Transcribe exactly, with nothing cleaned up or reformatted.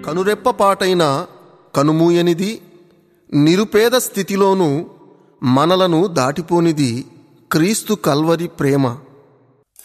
కనురెప్పపాటైన కనుమూయనిది, నిరుపేద స్థితిలోనూ మనలను దాటిపోనిది క్రీస్తు కల్వరి ప్రేమ.